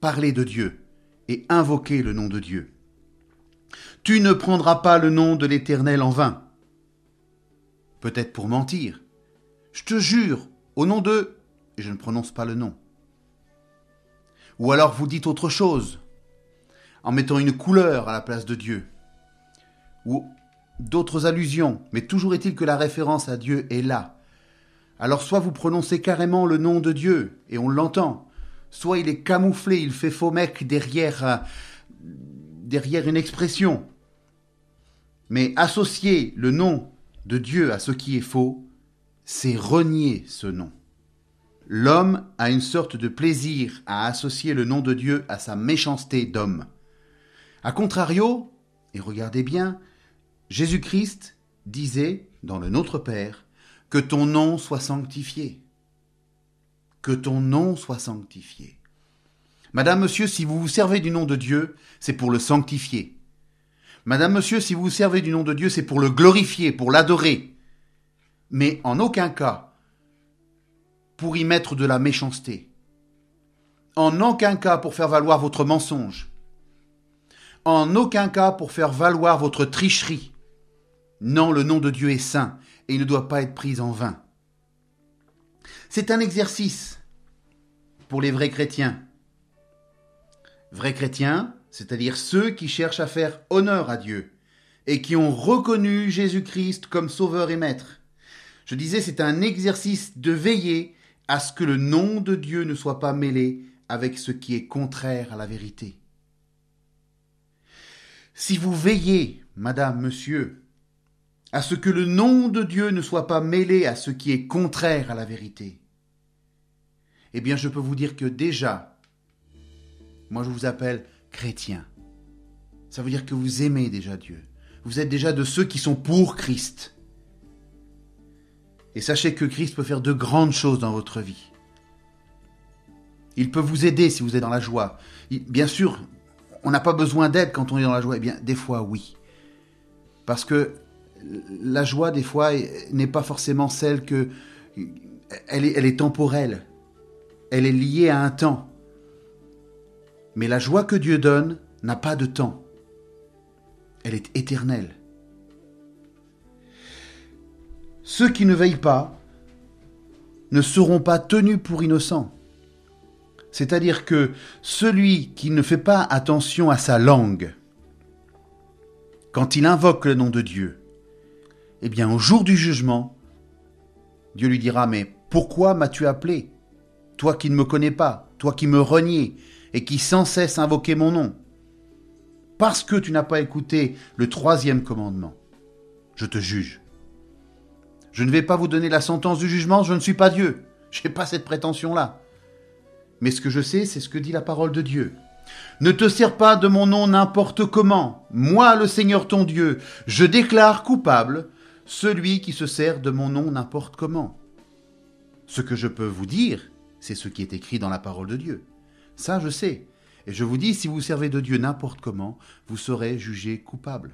parler de Dieu et invoquer le nom de Dieu. Tu ne prendras pas le nom de l'Éternel en vain. Peut-être pour mentir. Je te jure, au nom de... Et je ne prononce pas le nom. Ou alors vous dites autre chose, en mettant une couleur à la place de Dieu. Ou d'autres allusions, mais toujours est-il que la référence à Dieu est là. Alors soit vous prononcez carrément le nom de Dieu, et on l'entend, soit il est camouflé, il fait faux mec derrière une expression. Mais associer le nom de Dieu à ce qui est faux, c'est renier ce nom. L'homme a une sorte de plaisir à associer le nom de Dieu à sa méchanceté d'homme. A contrario, et regardez bien, Jésus-Christ disait dans le Notre Père que ton nom soit sanctifié. Que ton nom soit sanctifié. Madame, monsieur, si vous vous servez du nom de Dieu, c'est pour le sanctifier. Madame, monsieur, si vous vous servez du nom de Dieu, c'est pour le glorifier, pour l'adorer. Mais en aucun cas pour y mettre de la méchanceté. En aucun cas pour faire valoir votre mensonge. En aucun cas pour faire valoir votre tricherie. Non, le nom de Dieu est saint et il ne doit pas être pris en vain. C'est un exercice pour les vrais chrétiens. Vrais chrétiens, c'est-à-dire ceux qui cherchent à faire honneur à Dieu et qui ont reconnu Jésus-Christ comme sauveur et maître. Je disais, c'est un exercice de veiller à ce que le nom de Dieu ne soit pas mêlé avec ce qui est contraire à la vérité. Si vous veillez, madame, monsieur, à ce que le nom de Dieu ne soit pas mêlé à ce qui est contraire à la vérité, eh bien je peux vous dire que déjà, moi je vous appelle chrétien. Ça veut dire que vous aimez déjà Dieu. Vous êtes déjà de ceux qui sont pour Christ. Et sachez que Christ peut faire de grandes choses dans votre vie. Il peut vous aider si vous êtes dans la joie. Bien sûr, on n'a pas besoin d'aide quand on est dans la joie. Eh bien, des fois, oui. Parce que la joie, des fois, n'est pas forcément celle que... Elle est temporelle. Elle est liée à un temps. Mais la joie que Dieu donne n'a pas de temps. Elle est éternelle. Ceux qui ne veillent pas ne seront pas tenus pour innocents. C'est-à-dire que celui qui ne fait pas attention à sa langue, quand il invoque le nom de Dieu, eh bien au jour du jugement, Dieu lui dira « Mais pourquoi m'as-tu appelé, toi qui ne me connais pas, toi qui me reniais et qui sans cesse invoquais mon nom ? Parce que tu n'as pas écouté le 3e commandement, je te juge. Je ne vais pas vous donner la sentence du jugement, je ne suis pas Dieu. Je n'ai pas cette prétention-là. Mais ce que je sais, c'est ce que dit la parole de Dieu. Ne te sers pas de mon nom n'importe comment. Moi, le Seigneur ton Dieu, je déclare coupable celui qui se sert de mon nom n'importe comment. Ce que je peux vous dire, c'est ce qui est écrit dans la parole de Dieu. Ça, je sais. Et je vous dis, si vous servez de Dieu n'importe comment, vous serez jugé coupable.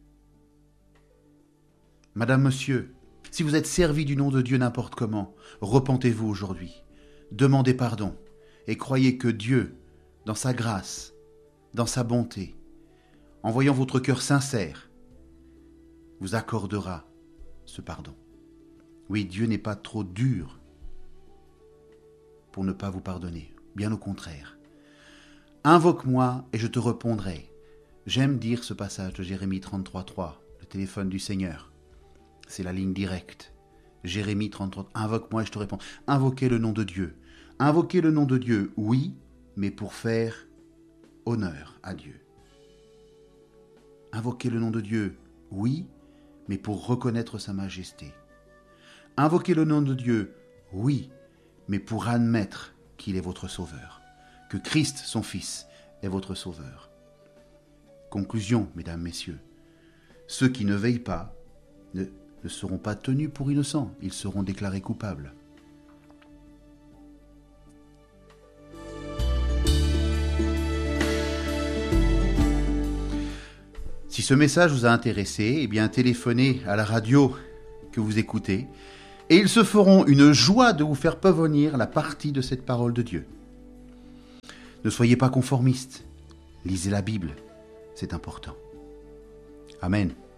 Madame, monsieur, si vous êtes servi du nom de Dieu n'importe comment, repentez-vous aujourd'hui, demandez pardon et croyez que Dieu, dans sa grâce, dans sa bonté, en voyant votre cœur sincère, vous accordera ce pardon. Oui, Dieu n'est pas trop dur pour ne pas vous pardonner, bien au contraire. Invoque-moi et je te répondrai. J'aime dire ce passage de Jérémie 33.3, le téléphone du Seigneur. C'est la ligne directe. Jérémie 33, invoque-moi et je te réponds. Invoquez le nom de Dieu. Invoquez le nom de Dieu, oui, mais pour faire honneur à Dieu. Invoquez le nom de Dieu, oui, mais pour reconnaître sa majesté. Invoquez le nom de Dieu, oui, mais pour admettre qu'il est votre sauveur, que Christ, son Fils, est votre sauveur. Conclusion, mesdames, messieurs, ceux qui ne veillent pas ne seront pas tenus pour innocents, ils seront déclarés coupables. Si ce message vous a intéressé, eh bien téléphonez à la radio que vous écoutez et ils se feront une joie de vous faire parvenir la partie de cette parole de Dieu. Ne soyez pas conformistes. Lisez la Bible, c'est important. Amen.